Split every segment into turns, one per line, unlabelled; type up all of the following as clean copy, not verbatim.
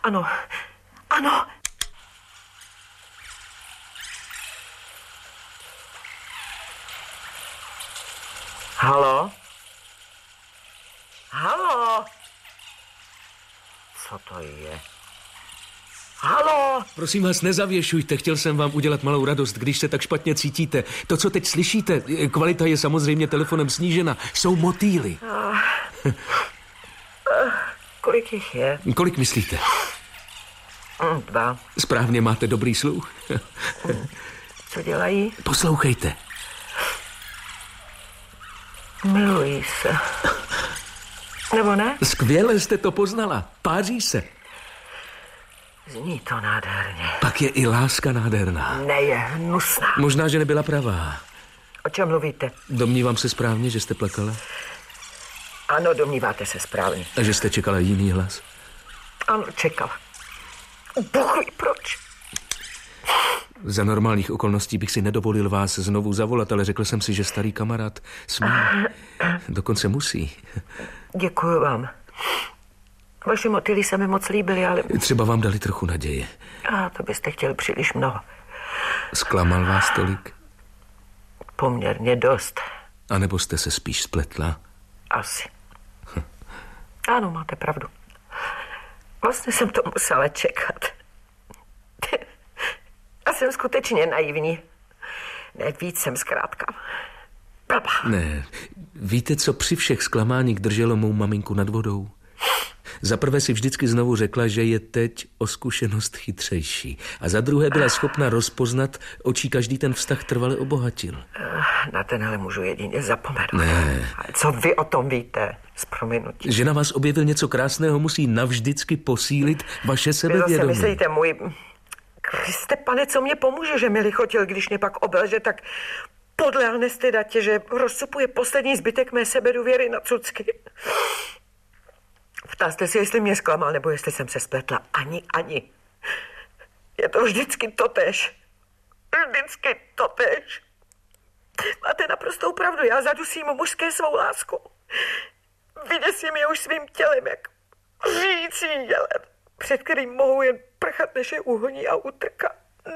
Ano, ano. Halo? Halo? Co to je? Halo?
Prosím vás, nezavěšujte. Chtěl jsem vám udělat malou radost, když se tak špatně cítíte. To, co teď slyšíte, kvalita je samozřejmě telefonem snížena. Jsou motýly.
Kolik jich je?
Kolik myslíte?
2.
Správně, máte dobrý sluch.
Co dělají?
Poslouchejte.
Milují se. Nebo ne?
Skvěle jste to poznala. Páří se.
Zní to nádherně.
Pak je i láska nádherná.
Ne, je hnusná.
Možná, že nebyla pravá.
O čem mluvíte?
Domnívám se správně, že jste plakala?
Ano, domníváte se správně.
A že jste čekala jiný hlas?
Ano, čekala. Bůh ví proč.
Za normálních okolností bych si nedovolil vás znovu zavolat, ale řekl jsem si, že starý kamarád smí. Dokonce musí.
Děkuju vám. Vaše motýly se mi moc líbily, ale...
Třeba vám dali trochu naděje.
A to byste chtěl příliš mnoho.
Zklamal vás tolik?
Poměrně dost.
A nebo jste se spíš spletla?
Asi. Ano, máte pravdu. Vlastně jsem to musela čekat. A jsem skutečně naivní. Ne, víc jsem zkrátka blbá.
Ne, víte, co při všech zklamáních drželo mou maminku nad vodou? Za prvé si vždycky znovu řekla, že je teď o zkušenost chytřejší. A za druhé byla schopna rozpoznat, očí každý ten vztah trvale obohatil.
Na ten ale můžu jedině zapomenout.
Ne.
Ale co vy o tom víte? S prominutím.
Že na vás objevil něco krásného, musí navždycky posílit vaše sebevědomí.
Vy zase myslíte, můj... Kriste, pane, co mě pomůže, že mi lichotil, když mě pak obelže, tak podle anestedatě, že rozsupuje poslední zbytek mé sebedůvěry na cucky. Ptal jste si, jestli mě zklamal, nebo jestli jsem se spletla. Ani. Je to vždycky totéž. Vždycky totéž. Máte naprostou pravdu, já zadusím mužské svou lásku. Vyděsím je už svým tělem, jak žijící jelen, před kterým mohou jen prchat, než je uhoní a utrká.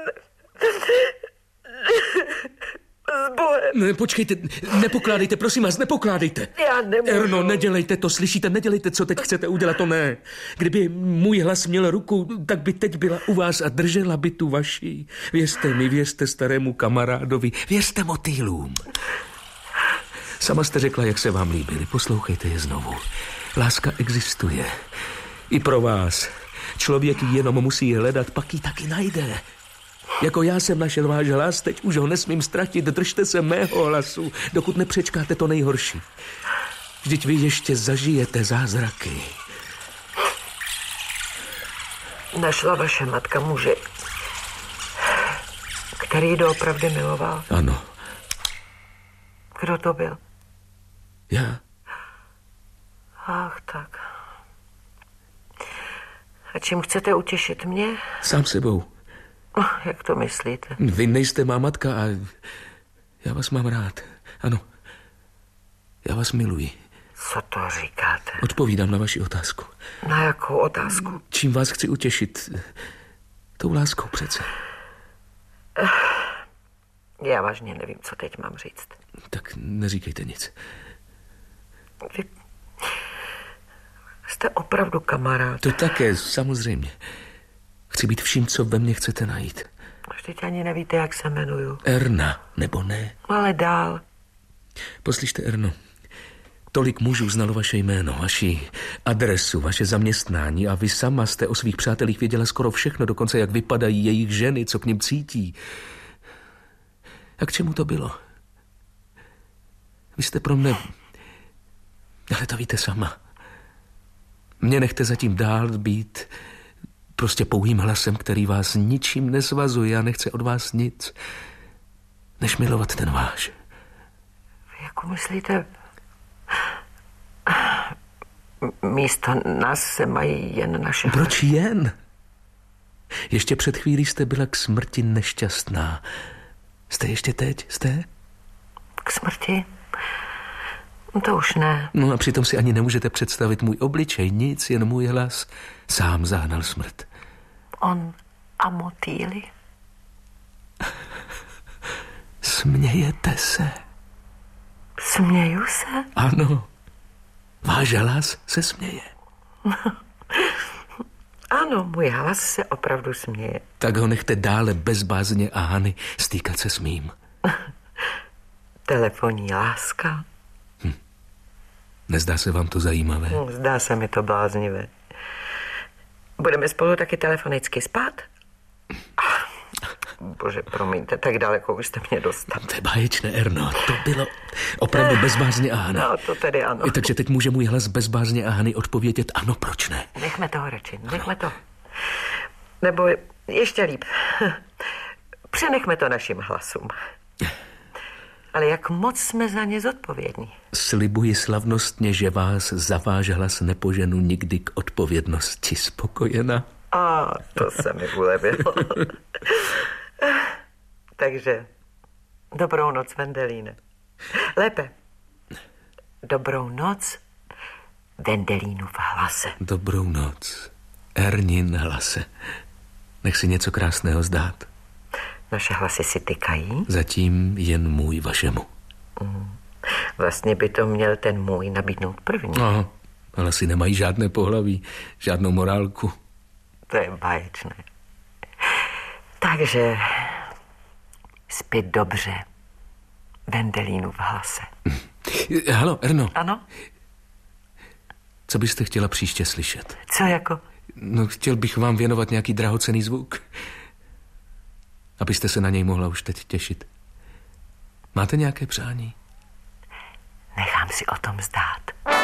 S Bohem.
Ne, počkejte, nepokládejte, prosím vás, nepokládejte.
Já nemůžu.
Erno, nedělejte to, slyšíte, nedělejte, co teď chcete udělat, to ne. Kdyby můj hlas měl ruku, tak by teď byla u vás a držela by tu vaši. Věřte mi, věřte starému kamarádovi, věřte motýlům. Sama jste řekla, jak se vám líbili, poslouchejte je znovu. Láska existuje. I pro vás. Člověk ji jenom musí hledat, pak ji taky najde. Jako já jsem našel váš hlas, teď už ho nesmím ztratit, držte se mého hlasu, dokud nepřečkáte to nejhorší. Vždyť vy ještě zažijete zázraky.
Našla vaše matka muže, který doopravdy miloval?
Ano.
Kdo to byl?
Já.
Ach, tak. A čím chcete utěšit mě?
Sám sebou.
Jak to myslíte?
Vy nejste má matka a já vás mám rád. Ano. Já vás miluji.
Co to říkáte?
Odpovídám na vaši otázku.
Na jakou otázku?
Čím vás chci utěšit? Tou láskou přece.
Já vážně nevím, co teď mám říct.
Tak neříkejte nic.
Vy jste opravdu kamarád.
To také, samozřejmě. Chci být vším, co ve mně chcete najít.
Vždyť ani nevíte, jak se jmenuju.
Erna, nebo ne?
Ale dál.
Poslyšte, Erno. Tolik mužů znalo vaše jméno, vaši adresu, vaše zaměstnání a vy sama jste o svých přátelích věděla skoro všechno, dokonce jak vypadají jejich ženy, co k nim cítí. A k čemu to bylo? Vy jste pro mne... Ale to víte sama. Mě nechte zatím dál být prostě pouhým hlasem, který vás ničím nesvazuje a nechce od vás nic, než milovat ten váš.
Vy jako myslíte... Místo nás se mají jen naše...
Proč jen? Ještě před chvílí jste byla k smrti nešťastná. Jste ještě teď? Jste?
K smrti? To už ne.
No a přitom si ani nemůžete představit můj obličej, nic, jen můj hlas. Sám zahnal smrt.
On a motýly.
Smějete se.
Směju se?
Ano. Váš hlas se směje.
Ano, můj hlas se opravdu směje.
Tak ho nechte dále bez bázně a Hany stýkat se s mým.
Telefonní láska.
Nezdá se vám to zajímavé?
Zdá se mi to bláznivé. Budeme spolu taky telefonicky spát? Bože, promiňte, tak daleko už jste mě dostal.
To je báječné, Erno. To bylo opravdu bezbázně a Hany.
No, to tedy ano.
Takže teď může můj hlas bezbázně a Hany odpovědět ano, proč ne?
Nechme toho radši, nechme to. Nebo ještě líp. Přenechme to našim hlasům. Ale jak moc jsme za ně zodpovědní.
Slibuji slavnostně, že vás za váš hlas nepoženu nikdy k odpovědnosti. Spokojena?
A to se mi ulevilo. Takže dobrou noc, Wendelíne. Lépe. Dobrou noc, Wendelínův hlase.
Dobrou noc, Ernin hlase. Nech si něco krásného zdát.
Naše hlasy si tykají?
Zatím jen můj vašemu.
Vlastně by to měl ten můj nabídnout první.
No, hlasy nemají žádné pohlaví, žádnou morálku.
To je báječné. Takže spí dobře, Wendelínův hlase.
Halo, Erno.
Ano?
Co byste chtěla příště slyšet?
Co jako?
No, chtěl bych vám věnovat nějaký drahocenný zvuk. Abyste se na něj mohla už teď těšit. Máte nějaké přání?
Nechám si o tom zdát.